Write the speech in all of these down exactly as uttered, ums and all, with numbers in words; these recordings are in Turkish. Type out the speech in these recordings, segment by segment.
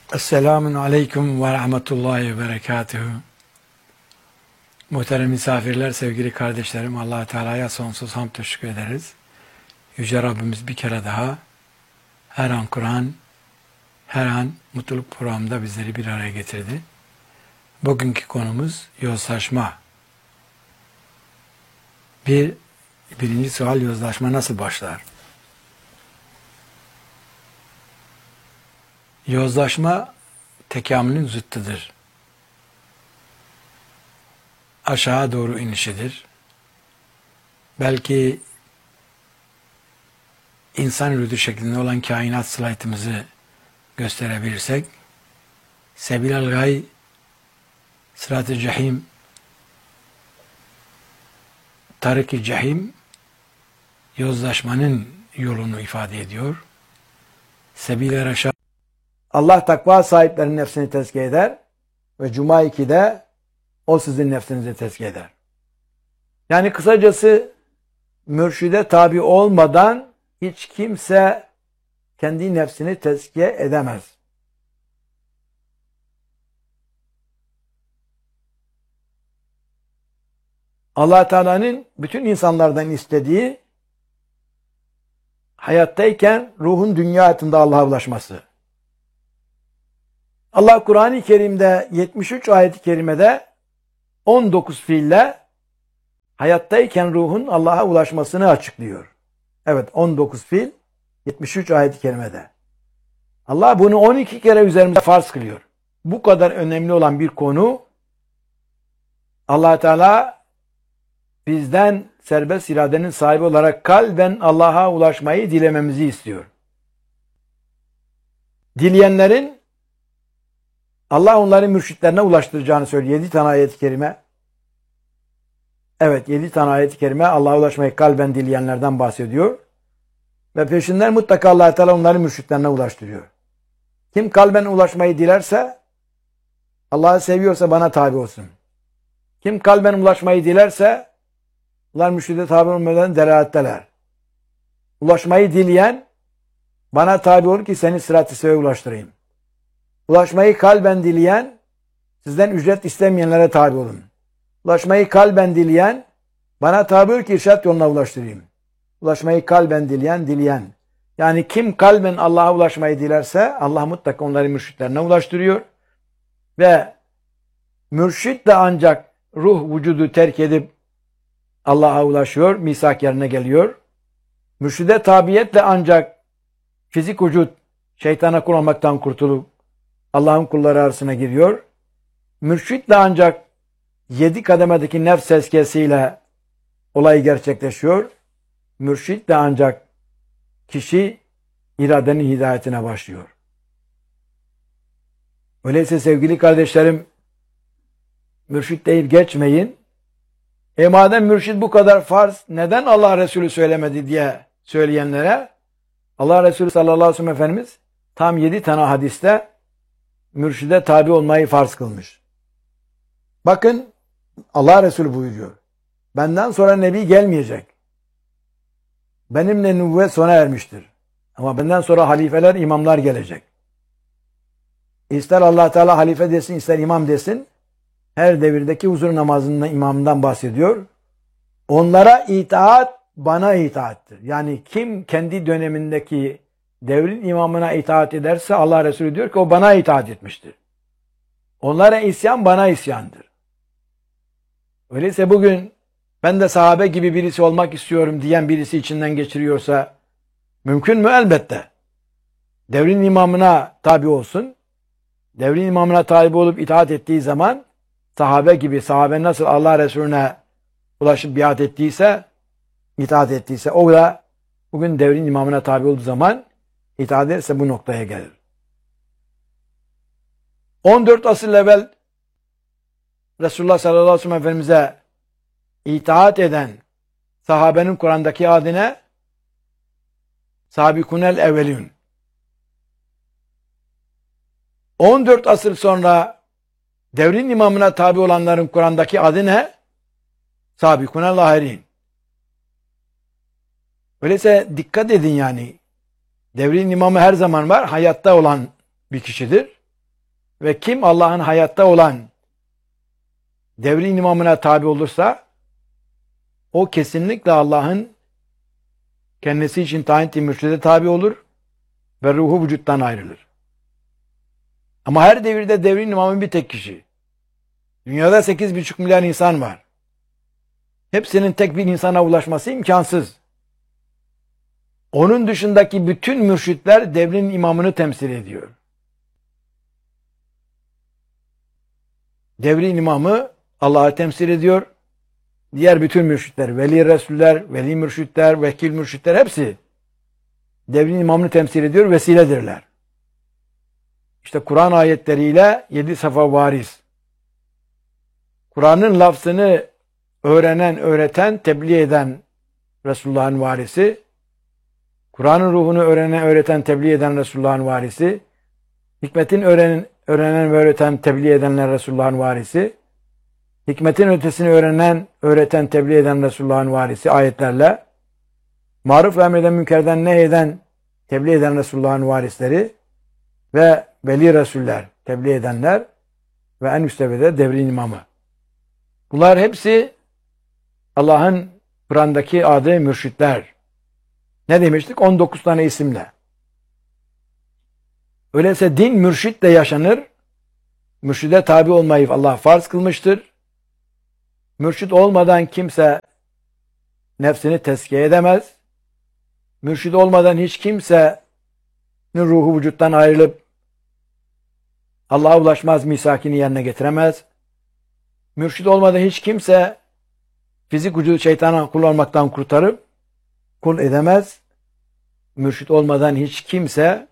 Esselamun aleyküm ve rahmetullahi ve berekatuhu. Muhterem misafirler, sevgili kardeşlerim, Allah-u Teala'ya sonsuz hamd teşekkür ederiz. Yüce Rabbimiz bir kere daha her an Kur'an, her an mutluluk programında bizleri bir araya getirdi. Bugünkü konumuz yozlaşma. Bir, birinci sual, yozlaşma nasıl başlar? Yozlaşma tekamülün zıttıdır. Aşağı doğru inişidir. Belki insan ürünü şeklinde olan kainat slaytımızı gösterebilirsek, Sebil-el Gay, Sırat-ı Cehim, Tarik-i Cehim, yozlaşmanın yolunu ifade ediyor. Sebil-i Reşad, Allah takva sahiplerinin nefsini tezkiye eder ve Cuma ikide o sizin nefsinizi tezkiye eder. Yani kısacası mürşide tabi olmadan hiç kimse kendi nefsini tezkiye edemez. Allah Teala'nın bütün insanlardan istediği hayattayken ruhun dünya hayatında Allah'a ulaşması. Allah Kur'an-ı Kerim'de yetmiş üç ayet-i kerimede on dokuz fiille hayattayken ruhun Allah'a ulaşmasını açıklıyor. Evet, on dokuz fiil yetmiş üç ayet-i kerimede. Allah bunu on iki kere üzerimize farz kılıyor. Bu kadar önemli olan bir konu, Allah Teala bizden serbest iradenin sahibi olarak kalben Allah'a ulaşmayı dilememizi istiyor. Dileyenlerin Allah onları mürşitlerine ulaştıracağını söylüyor. Yedi tane ayet-i kerime. Evet, yedi tane ayet-i kerime Allah'a ulaşmayı kalben dileyenlerden bahsediyor. Ve peşinden mutlaka Allah Teala onları mürşitlerine ulaştırıyor. Kim kalben ulaşmayı dilerse, Allah'ı seviyorsa bana tabi olsun. Kim kalben ulaşmayı dilerse, onlar mürşide tabi olmadan delaletteler. Ulaşmayı dileyen, bana tabi olur ki seni sırat-ı sev'e ulaştırayım. Ulaşmayı kalben dileyen, sizden ücret istemeyenlere tabi olun. Ulaşmayı kalben dileyen, bana tabi ol ki irşat yoluna ulaştırayım. Ulaşmayı kalben dileyen, dileyen. Yani kim kalben Allah'a ulaşmayı dilerse, Allah mutlaka onları mürşitlerine ulaştırıyor. Ve mürşit de ancak ruh vücudu terk edip Allah'a ulaşıyor, misak yerine geliyor. Mürşide tabiyetle ancak fizik vücut şeytana kul olmaktan kurtulup Allah'ın kulları arasına giriyor. Mürşitle ancak yedi kademedeki nefs tezkiyesiyle olay gerçekleşiyor. Mürşitle ancak kişi iradenin hidayetine başlıyor. Öyleyse sevgili kardeşlerim, mürşit deyip geçmeyin. E madem mürşit bu kadar farz, neden Allah Resulü söylemedi diye söyleyenlere, Allah Resulü sallallahu aleyhi ve sellem Efendimiz tam yedi tane hadiste mürşide tabi olmayı farz kılmış. Bakın Allah Resulü buyuruyor. Benden sonra nebi gelmeyecek. Benimle nübüvvet sona ermiştir. Ama benden sonra halifeler, imamlar gelecek. İster Allah Teala halife desin, ister imam desin. Her devirdeki huzur namazında imamından bahsediyor. Onlara itaat bana itaattir. Yani kim kendi dönemindeki devrin imamına itaat ederse Allah Resulü diyor ki o bana itaat etmiştir. Onlara isyan bana isyandır. Öyleyse bugün ben de sahabe gibi birisi olmak istiyorum diyen birisi içinden geçiriyorsa mümkün mü? Elbette. Devrin imamına tabi olsun. Devrin imamına tabi olup itaat ettiği zaman sahabe gibi, sahabe nasıl Allah Resulüne ulaşıp biat ettiyse, itaat ettiyse o da bugün devrin imamına tabi olduğu zaman itaat ederse bu noktaya gelir. on dört asır evvel Resulullah sallallahu aleyhi ve sellem Efendimiz'e itaat eden sahabenin Kur'an'daki adine Sabikunel evvelün. on dört asır sonra devrin imamına tabi olanların Kur'an'daki adı ne? Sabikunel ahirin. Öyleyse dikkat edin yani. Devrin imamı her zaman var. Hayatta olan bir kişidir. Ve kim Allah'ın hayatta olan devrin imamına tabi olursa o kesinlikle Allah'ın kendisi için tayin ettiği mürşide tabi olur ve ruhu vücuttan ayrılır. Ama her devirde devrin imamı bir tek kişi. Dünyada sekiz buçuk milyar insan var. Hepsinin tek bir insana ulaşması imkansız. Onun dışındaki bütün mürşitler devrin imamını temsil ediyor. Devrin imamı Allah'ı temsil ediyor. Diğer bütün mürşitler, veli resuller, veli mürşitler, vekil mürşitler hepsi devrin imamını temsil ediyor, vesiledirler. İşte Kur'an ayetleriyle yedi safa varis. Kur'an'ın lafzını öğrenen, öğreten, tebliğ eden Resulullah'ın varisi, Kur'an'ın ruhunu öğrenen, öğreten, tebliğ eden Resulullah'ın varisi, hikmetin öğrenen, öğrenen ve öğreten, tebliğ edenler Resulullah'ın varisi, hikmetin ötesini öğrenen, öğreten, tebliğ eden Resulullah'ın varisi ayetlerle, maruf ve emreden, münkerden nehyeden, tebliğ eden Resulullah'ın varisleri ve veli Resuller, tebliğ edenler ve en üst seviyede devrin imamı. Bunlar hepsi Allah'ın Kur'an'daki adı mürşitler. Ne demiştik? on dokuz tane isimle. Öyleyse din mürşitle yaşanır. Mürşide tabi olmayı Allah farz kılmıştır. Mürşit olmadan kimse nefsini tezkiye edemez. Mürşid olmadan hiç kimsenin ruhu vücuttan ayrılıp Allah'a ulaşmaz, misakini yerine getiremez. Mürşid olmadan hiç kimse fizik vücudu şeytana kul olmaktan kurtarıp kul edemez. Mürşid olmadan hiç kimse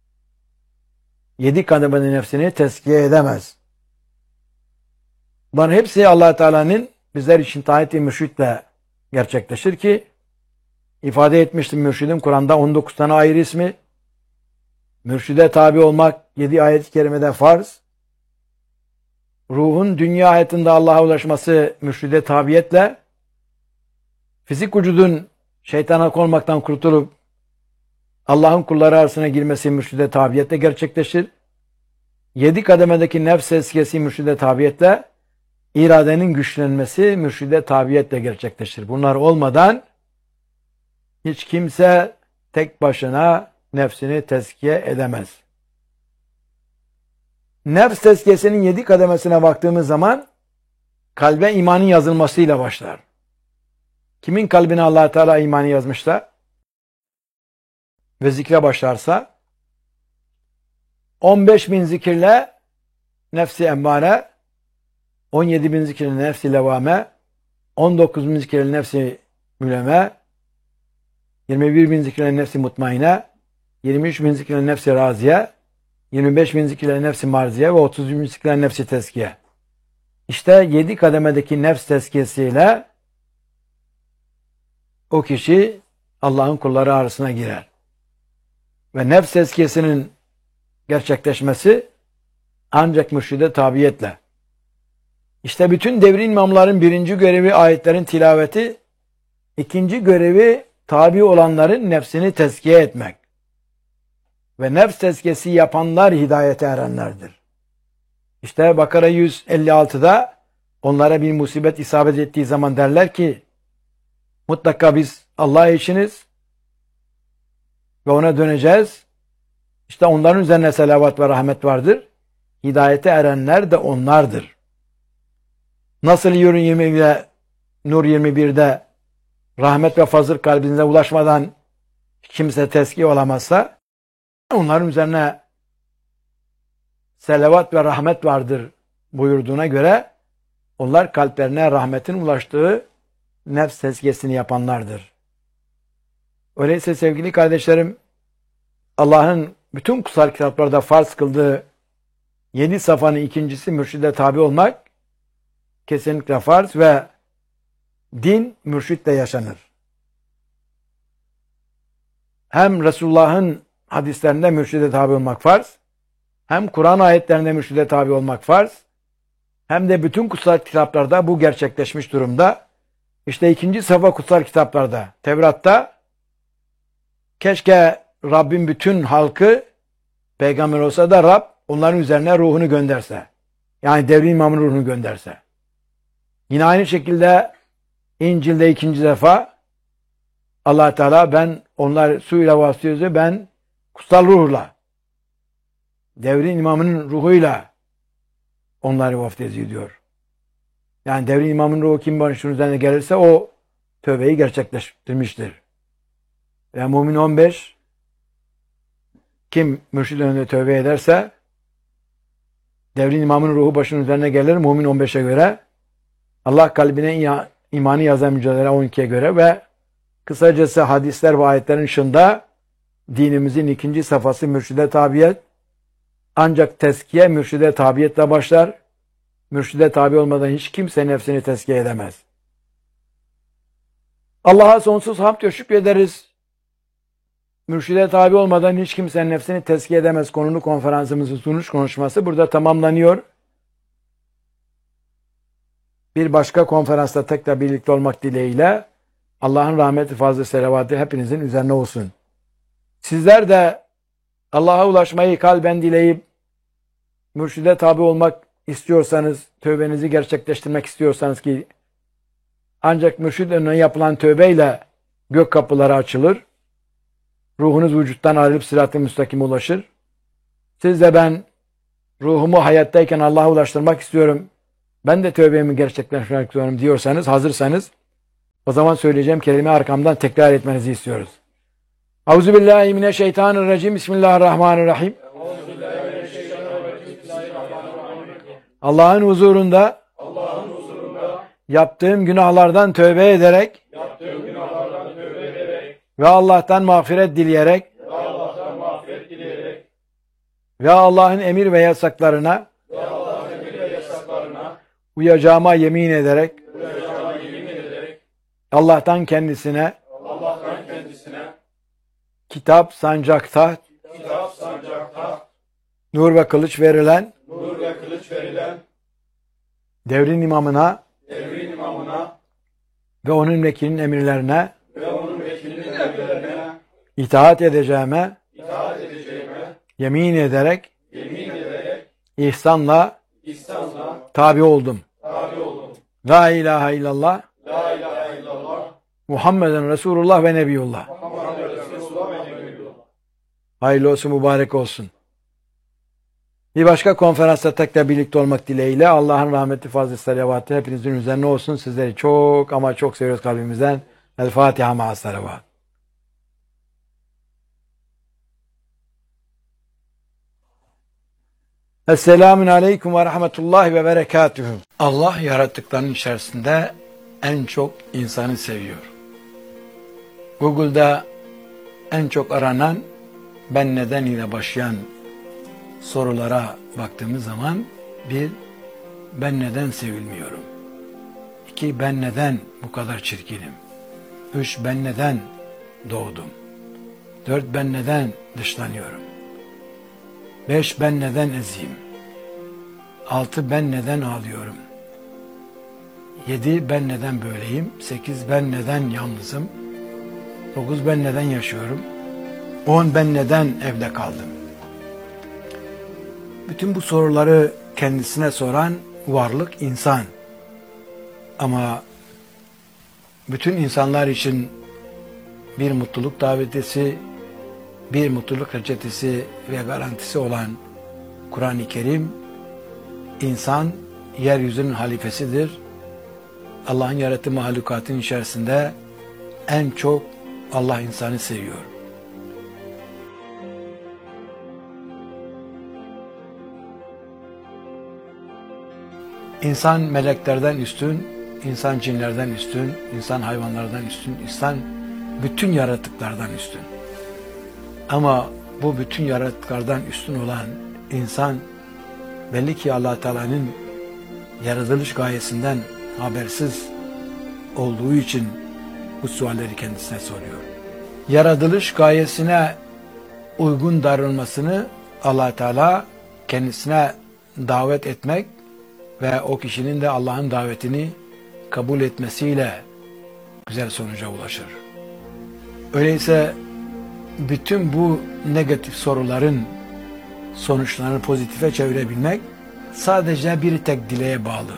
yedi kademeli nefsini tezkiye edemez. Bunların hepsi Allah Teala'nın bizler için tayin ettiği mürşitle gerçekleşir ki ifade etmiştim, mürşidin Kur'an'da on dokuz tane ayrı ismi. Mürşide tabi olmak yedi ayet-i kerimede farz. Ruhun dünya hayatında Allah'a ulaşması mürşide tabiyetle, fizik vücudun şeytana konmaktan kurtulup Allah'ın kulları arasına girmesi mürşide tabiyetle gerçekleşir. Yedi kademedeki nefs tezkiyesi mürşide tabiyetle, iradenin güçlenmesi mürşide tabiyetle gerçekleşir. Bunlar olmadan hiç kimse tek başına nefsini tezkiye edemez. Nefs tezkiyesinin yedi kademesine baktığımız zaman kalbe imanın yazılmasıyla başlar. Kimin kalbine Allah Teala imanı yazmışsa ve zikre başlarsa on beş bin zikirle nefsi emmare, on yedi bin zikirle nefsi levame, on dokuz bin zikirle nefsi müleme, yirmi bir bin zikirle nefsi mutmaine, yirmi üç bin zikirle nefsi raziye, yirmi beş bin zikirle nefsi marziye ve otuz bin zikirle nefsi tezkiye. İşte yedi kademedeki nefs tezkiyesiyle o kişi Allah'ın kulları arasına girer. Ve nefs tezkiyesinin gerçekleşmesi ancak mürşide tabiyetle. İşte bütün devrin imamların birinci görevi ayetlerin tilaveti, ikinci görevi tabi olanların nefsini tezkiye etmek. Ve nefs tezkiyesi yapanlar hidayete erenlerdir. İşte Bakara yüz elli altıda onlara bir musibet isabet ettiği zaman derler ki mutlaka biz Allah içiniz ve ona döneceğiz. İşte onların üzerine selavat ve rahmet vardır. Hidayete erenler de onlardır. Nasıl yirmi ve Nur yirmi birde rahmet ve fazıl kalbinize ulaşmadan kimse tezkiye olamazsa onların üzerine selavat ve rahmet vardır buyurduğuna göre onlar kalplerine rahmetin ulaştığı nefs tezkiyesini yapanlardır. Öyleyse sevgili kardeşlerim, Allah'ın bütün kutsal kitaplarda farz kıldığı yedi safanın ikincisi mürşide tabi olmak kesinlikle farz ve din mürşitle yaşanır. Hem Resulullah'ın hadislerinde mürşide tabi olmak farz, hem Kur'an ayetlerinde mürşide tabi olmak farz, hem de bütün kutsal kitaplarda bu gerçekleşmiş durumda. İşte ikinci safa kutsal kitaplarda, Tevrat'ta keşke Rabbin bütün halkı peygamber olsa da Rab onların üzerine ruhunu gönderse, yani devrin imamının ruhunu gönderse. Yine aynı şekilde İncil'de ikinci defa Allah Teala ben onlar suyla vasıtıyorsa ben kutsal ruhla, devrin imamının ruhuyla onları vaftediyor diyor. Yani devrin imamının ruhu kim başının üzerine gelirse o tövbeyi gerçekleştirmiştir. Ve Mümin on beş kim mürşid önünde tövbe ederse devrin imamının ruhu başının üzerine gelir. Mümin on beşe göre, Allah kalbine imanı yazan mücadele on ikiye göre ve kısacası hadisler ve ayetlerin ışığında dinimizin ikinci safhası mürşide tabiyet. Ancak tezkiye mürşide tabiyetle başlar. Mürşide tabi olmadan hiç kimse nefsini tezkiye edemez. Allah'a sonsuz hamd ve şükrederiz. Mürşide tabi olmadan hiç kimse nefsini tezkiye edemez. Konulu konferansımızın sunuş konuşması burada tamamlanıyor. Bir başka konferansta tekrar birlikte olmak dileğiyle Allah'ın rahmeti, fazla selavatı hepinizin üzerine olsun. Sizler de Allah'a ulaşmayı kalben dileyip mürşide tabi olmak istiyorsanız, tövbenizi gerçekleştirmek istiyorsanız ki ancak mürşid önüne yapılan tövbeyle gök kapıları açılır. Ruhunuz vücuttan ayrılıp sırat-ı müstakime ulaşır. Siz de ben ruhumu hayattayken Allah'a ulaştırmak istiyorum, ben de tövbemi gerçekleştirmek istiyorum diyorsanız, hazırsanız o zaman söyleyeceğim kelime arkamdan tekrar etmenizi istiyoruz. Euzubillahimineşşeytanirracim. Bismillahirrahmanirrahim. Allah'ın huzurunda, Allah'ın huzurunda yaptığım günahlardan tövbe ederek, yaptığım günahlardan tövbe ederek ve Allah'tan mağfiret dileyerek, ve Allah'tan mağfiret dileyerek ve Allah'ın emir ve yasaklarına, ve Allah'ın emir ve yasaklarına uyacağıma yemin ederek, uyacağıma yemin ederek Allah'tan kendisine, Allah'tan kendisine kitap sancakta, kitap sancakta nur ve kılıç verilen, nur ve kılıç verilen devrin imamına, devrin imamına ve onun vekilinin emirlerine, ve onun vekilinin emirlerine itaat edeceğime, itaat edeceğime yemin ederek, yemin ederek ihsanla, ihsanla tabi oldum. Tabi oldum. La ilahe illallah, la ilahe illallah Muhammeden Resulullah ve Nebiyullah. Muhammeden Resulullah ve Nebiyullah. Hayırlı olsun, mübarek olsun. Bir başka konferansta tekrar birlikte olmak dileğiyle Allah'ın rahmeti, fazla salavatı hepinizin üzerine olsun. Sizleri çok ama çok seviyoruz kalbimizden. El Fatiha ma'as salavat. Esselamun aleyküm ve rahmetullahi ve berekatühü. Allah yarattıklarının içerisinde en çok insanı seviyor. Google'da en çok aranan ben neden ile başlayan sorulara baktığımız zaman bir, ben neden sevilmiyorum? İki, ben neden bu kadar çirkinim? Üç, ben neden doğdum? Dört, ben neden dışlanıyorum? Beş, ben neden eziyim? Altı, ben neden ağlıyorum? Yedi, ben neden böyleyim? Sekiz, ben neden yalnızım? Dokuz, ben neden yaşıyorum? On, ben neden evde kaldım? Bütün bu soruları kendisine soran varlık insan. Ama bütün insanlar için bir mutluluk davetisi, bir mutluluk reçetesi ve garantisi olan Kur'an-ı Kerim, insan yeryüzünün halifesidir. Allah'ın yarattığı mahlukatın içerisinde en çok Allah insanı seviyor. İnsan meleklerden üstün, insan cinlerden üstün, insan hayvanlardan üstün, insan bütün yaratıklardan üstün. Ama bu bütün yaratıklardan üstün olan insan belli ki Allah Teala'nın yaratılış gayesinden habersiz olduğu için bu sualleri kendisine soruyor. Yaratılış gayesine uygun davranmasını Allah Teala kendisine davet etmek ve o kişinin de Allah'ın davetini kabul etmesiyle güzel sonuca ulaşır. Öyleyse bütün bu negatif soruların sonuçlarını pozitife çevirebilmek sadece bir tek dileğe bağlı.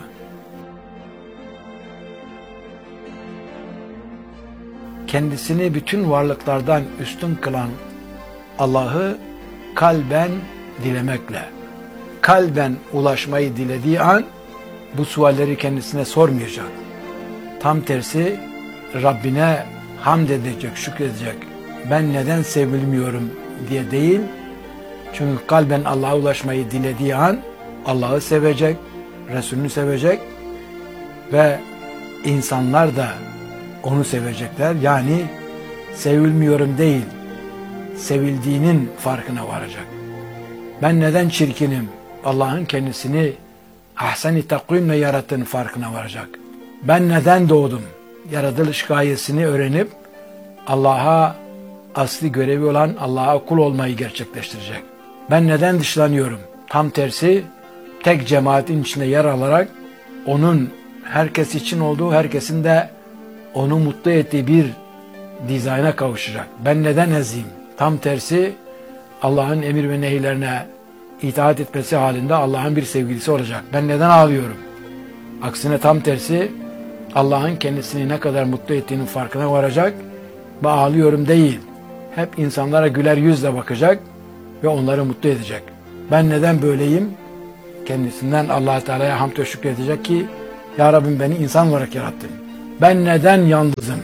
Kendisini bütün varlıklardan üstün kılan Allah'ı kalben dilemekle, kalben ulaşmayı dilediği an bu sualleri kendisine sormayacak. Tam tersi Rabbine hamd edecek, şükredecek. Ben neden sevilmiyorum diye değil. Çünkü kalben Allah'a ulaşmayı dilediği an Allah'ı sevecek, Resulünü sevecek ve insanlar da onu sevecekler. Yani sevilmiyorum değil, sevildiğinin farkına varacak. Ben neden çirkinim? Allah'ın kendisini ahsen-i takvimle yarattığının farkına varacak. Ben neden doğdum? Yaratılış gayesini öğrenip Allah'a asli görevi olan Allah'a kul olmayı gerçekleştirecek. Ben neden dışlanıyorum? Tam tersi tek cemaatin içinde yer alarak onun herkes için olduğu, herkesin de onu mutlu ettiği bir dizayna kavuşacak. Ben neden eziyim? Tam tersi Allah'ın emir ve nehirlerine itaat etmesi halinde Allah'ın bir sevgilisi olacak. Ben neden ağlıyorum? Aksine tam tersi Allah'ın kendisini ne kadar mutlu ettiğinin farkına varacak ve ağlıyorum değil. Hep insanlara güler yüzle bakacak ve onları mutlu edecek. Ben neden böyleyim? Kendisinden Allah Teala'ya hamd ve şükredecek ki Ya Rabbim beni insan olarak yarattın. Ben neden yalnızım?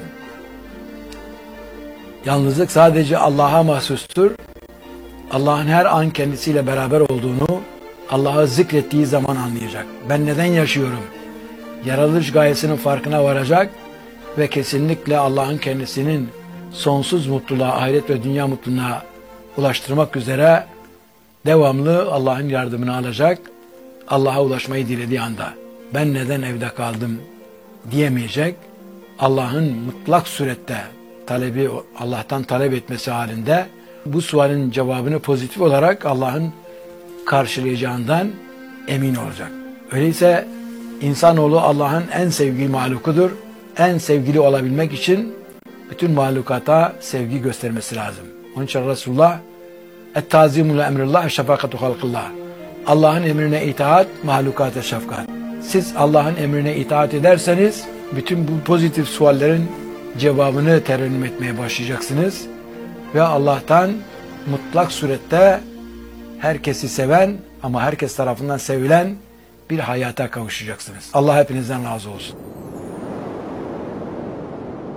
Yalnızlık sadece Allah'a mahsustur. Allah'ın her an kendisiyle beraber olduğunu Allah'ı zikrettiği zaman anlayacak. Ben neden yaşıyorum? Yaratılış gayesinin farkına varacak ve kesinlikle Allah'ın kendisinin sonsuz mutluluğa, ahiret ve dünya mutluluğuna ulaştırmak üzere devamlı Allah'ın yardımını alacak. Allah'a ulaşmayı dilediği anda ben neden evde kaldım diyemeyecek. Allah'ın mutlak surette talebi, Allah'tan talep etmesi halinde bu sualin cevabını pozitif olarak Allah'ın karşılayacağından emin olacak. Öyleyse insanoğlu Allah'ın en sevgili mahlukudur. En sevgili olabilmek için bütün mahlukata sevgi göstermesi lazım. Onun için Resulullah et-tazimu li emrillah şefakatu halkillah. Allah'ın emrine itaat, mahlukata şefkat. Siz Allah'ın emrine itaat ederseniz bütün bu pozitif suallerin cevabını terennüm etmeye başlayacaksınız ve Allah'tan mutlak surette herkesi seven ama herkes tarafından sevilen bir hayata kavuşacaksınız. Allah hepinizden razı olsun.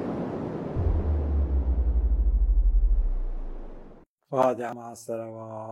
Fatiha ma'as-salavat.